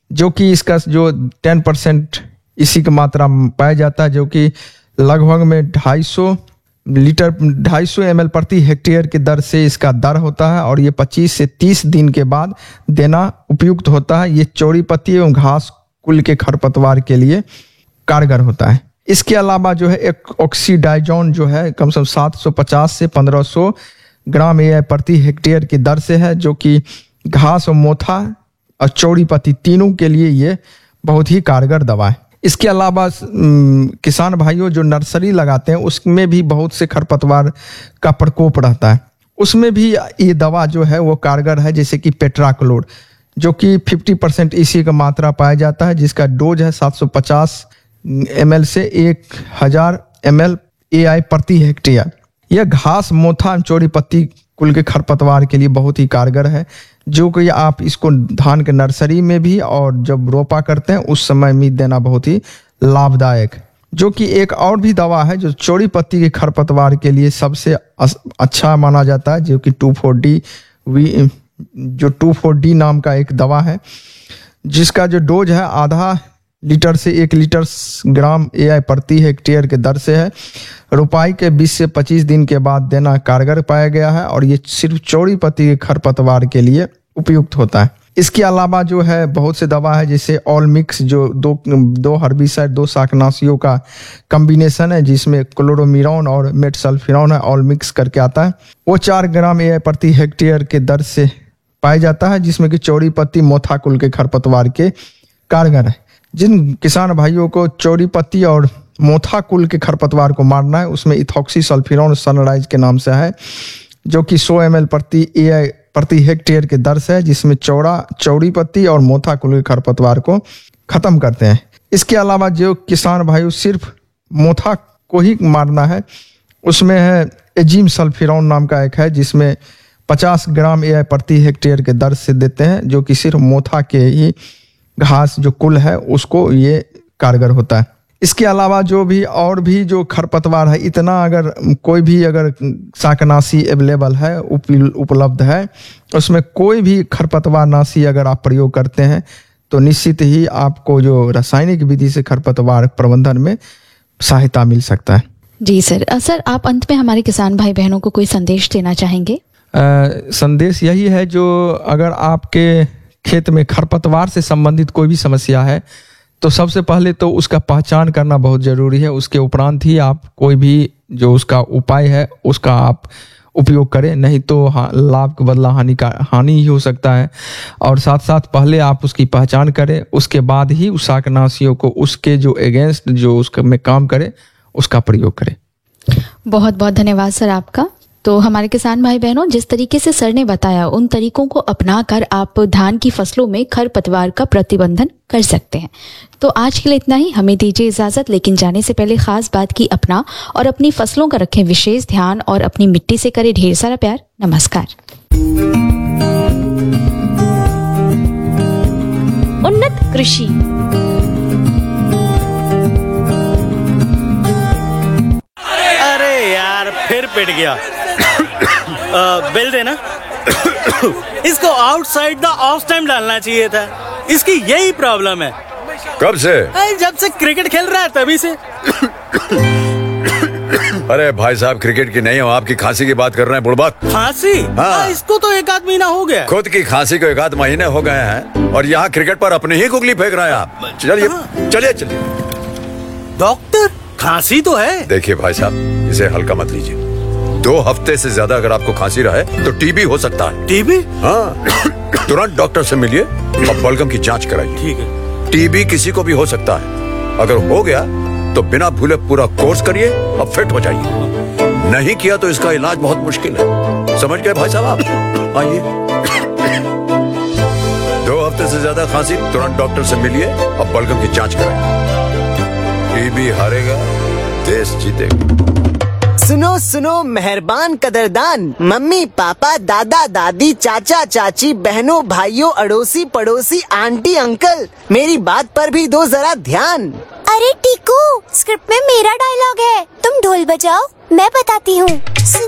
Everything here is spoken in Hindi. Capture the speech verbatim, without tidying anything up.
जो कि इसका जो टेन परसेंट इसी की मात्रा पाया जाता है, जो कि लगभग में ढाई सौ लीटर ढाई सौ एम एल प्रति हेक्टेयर की दर से इसका दर होता है और ये पच्चीस से तीस दिन के बाद देना उपयुक्त होता है। ये चौड़ी पत्ती एवं घास कुल के खरपतवार के लिए कारगर होता है। इसके अलावा जो है एक ऑक्सीडाइजोन जो है कम से कम सात सौ पचास से पंद्रह सौ ग्राम ए आई प्रति हेक्टेयर की दर से है, जो कि घास और मोथा और चौड़ी पत्ती तीनों के लिए ये बहुत ही कारगर दवा है। इसके अलावा किसान भाइयों जो नर्सरी लगाते हैं उसमें भी बहुत से खरपतवार का प्रकोप रहता है, उसमें भी ये दवा जो है वो कारगर है, जैसे कि पेट्राक्लोर, जो कि पचास परसेंट इसी का मात्रा पाया जाता है, जिसका डोज है सात सौ पचास एम एल से एक हज़ार एम एल ए आई प्रति हेक्टेयर। यह घास मोथा चौड़ी पत्ती कुल के खरपतवार के लिए बहुत ही कारगर है, जो कि आप इसको धान के नर्सरी में भी और जब रोपा करते हैं उस समय में देना बहुत ही लाभदायक। जो कि एक और भी दवा है जो चौड़ी पत्ती के खरपतवार के लिए सबसे अच्छा माना जाता है, जो कि टू फोर डी वी जो टू फोर डी नाम का एक दवा है, जिसका जो डोज है आधा लीटर से एक लीटर ग्राम ए आई प्रति हेक्टेयर के दर से है। रोपाई के बीस से पच्चीस दिन के बाद देना कारगर पाया गया है और ये सिर्फ चौड़ी पत्ती के खरपतवार के लिए उपयुक्त होता है। इसके अलावा जो है बहुत से दवा है, जैसे ऑल मिक्स जो दो दो हर्बिसाइड दो शाकनाशियों का कॉम्बिनेशन है, जिसमें क्लोरोमिरॉन और मेटसल्फिरॉन है, ऑल मिक्स करके आता है। वो चार ग्राम ए आई प्रति हेक्टेयर के दर से पाया जाता है, जिसमें कि चौड़ी पत्ती मोथा कुल के खरपतवार के कारगर है। जिन किसान भाइयों को चौड़ी पत्ती और मोथा कुल के खरपतवार को मारना है, उसमें इथॉक्सी सल्फिरॉन सनराइज के नाम से है, जो कि सौ एम एल प्रति ए आई प्रति हेक्टेयर के दर से है, जिसमें चौड़ा चौड़ी पत्ती और मोथा कुल के खरपतवार को खत्म करते हैं। इसके अलावा जो किसान भाइयों सिर्फ मोथा को ही मारना है, उसमें है एजिम सल्फिरॉन नाम का एक है, जिसमें पचास ग्राम ए आई प्रति हेक्टेयर के दर से देते हैं, जो कि सिर्फ मोथा के ही घास जो कुल है उसको ये कारगर होता है। इसके अलावा जो भी और भी जो खरपतवार है, इतना अगर कोई भी अगर शाकनाशी अवेलेबल है उप, उपलब्ध है, उसमें कोई भी खरपतवार नाशी अगर आप प्रयोग करते हैं तो निश्चित ही आपको जो रासायनिक विधि से खरपतवार प्रबंधन में सहायता मिल सकता है। जी सर। सर आप अंत में हमारे किसान भाई बहनों को कोई संदेश देना चाहेंगे? आ, संदेश यही है, जो अगर आपके खेत में खरपतवार से संबंधित कोई भी समस्या है तो सबसे पहले तो उसका पहचान करना बहुत ज़रूरी है। उसके उपरांत ही आप कोई भी जो उसका उपाय है उसका आप उपयोग करें, नहीं तो लाभ के बदला हानि का हानि ही हो सकता है। और साथ साथ पहले आप उसकी पहचान करें, उसके बाद ही उस शाकनाशियों को उसके जो अगेंस्ट जो उसके में काम करे उसका प्रयोग करें। बहुत बहुत धन्यवाद सर आपका। तो हमारे किसान भाई बहनों, जिस तरीके से सर ने बताया उन तरीकों को अपनाकर आप धान की फसलों में खरपतवार का प्रतिबंधन कर सकते हैं। तो आज के लिए इतना ही, हमें दीजिए इजाजत, लेकिन जाने से पहले खास बात की अपना और अपनी फसलों का रखें विशेष ध्यान और अपनी मिट्टी से करें ढेर सारा प्यार। नमस्कार। उन्नत कृषि। अरे यार फिर पिट गया। बिल देना। इसको आउटसाइड द ऑफ टाइम डालना चाहिए था, इसकी यही प्रॉब्लम है। कब से? जब से क्रिकेट खेल रहा है तभी से। अरे भाई साहब, क्रिकेट की नहीं हो, आपकी खांसी की बात कर रहे हैं। बुड़बक खांसी? हाँ। इसको तो एक आध महीना हो गया। खुद की खांसी को एक आध महीने हो गए हैं और यहाँ क्रिकेट पर अपने ही गुगली फेंक रहे हैं आप। चलिए चलिए चलिए। डॉक्टर, खांसी तो है। देखिए भाई साहब, इसे हल्का मत लीजिए। दो हफ्ते से ज्यादा अगर आपको खांसी रहे तो टीबी हो सकता है। टीबी? हाँ, तुरंत डॉक्टर से मिलिए और बलगम की जांच कराइए। ठीक है। टीबी किसी को भी हो सकता है, अगर हो गया तो बिना भूले पूरा कोर्स करिए और फिट हो जाइए। नहीं किया तो इसका इलाज बहुत मुश्किल है। समझ गए भाई साहब आप? आइए। दो हफ्ते से ज्यादा खांसी, तुरंत डॉक्टर से मिलिए और बलगम की जांच कराइए। टीबी हारेगा, देश जीतेगा। सुनो सुनो मेहरबान कदरदान, मम्मी पापा दादा दादी चाचा चाची बहनों भाइयों अड़ोसी पड़ोसी आंटी अंकल, मेरी बात पर भी दो जरा ध्यान। अरे टीकू, स्क्रिप्ट में मेरा डायलॉग है, तुम ढोल बजाओ, मैं बताती हूँ।